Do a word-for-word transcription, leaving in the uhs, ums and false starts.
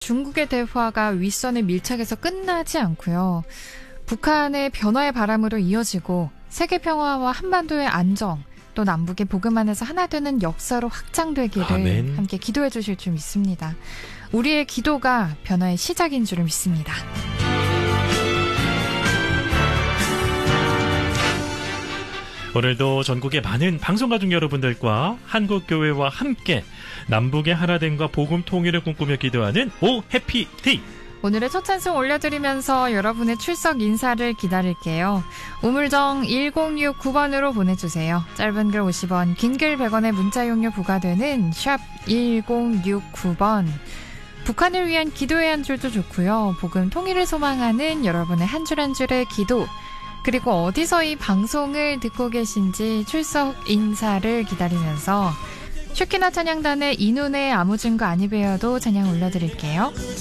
중국의 대화가 윗선의 밀착에서 끝나지 않고요. 북한의 변화의 바람으로 이어지고 세계 평화와 한반도의 안정, 또 남북의 복음 안에서 하나 되는 역사로 확장되기를 아멘. 함께 기도해 주실 줄 믿습니다. 우리의 기도가 변화의 시작인 줄을 믿습니다. 오늘도 전국의 많은 방송가족 여러분들과 한국교회와 함께 남북의 하나됨과 복음 통일을 꿈꾸며 기도하는 오 해피데이. 오늘의 첫 찬송 올려드리면서 여러분의 출석 인사를 기다릴게요. 우물정 일공육구 번으로 보내주세요. 짧은 글 오십 원, 긴 글 백 원의 문자 용료 부과되는 샵 일공육구 번. 북한을 위한 기도의 한 줄도 좋고요. 복음 통일을 소망하는 여러분의 한 줄 한 줄의 기도, 그리고 어디서 이 방송을 듣고 계신지 출석 인사를 기다리면서 슈키나 찬양단의 이 눈에 아무 증거 아니 베어도 찬양 올려드릴게요.